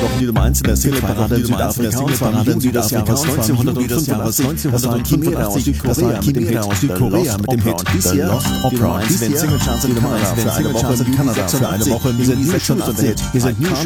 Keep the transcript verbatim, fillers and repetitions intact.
Wochen die Nummer eins in der Single-Parade in Südafrika, und zwar im Juli des Jahres neunzehnhundertundfünfundachtzig. Das war Chimera aus Südkorea mit dem Hit Südkorea mit dem Hit Bisher. Die Nummer eins in den Singlecharts in Kanada für eine Woche, in Kanada für eine Woche, wir sind New Shoes und wir sind New